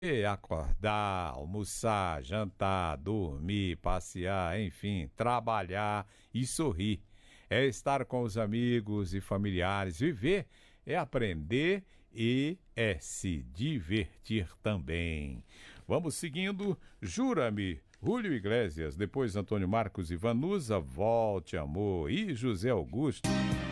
E acordar, almoçar, jantar, dormir, passear, enfim, trabalhar e sorrir. É estar com os amigos e familiares. Viver é aprender e é se divertir também. Vamos seguindo. Jura-me, Júlio Iglesias, depois Antônio Marcos e Vanusa, Volte Amor e José Augusto.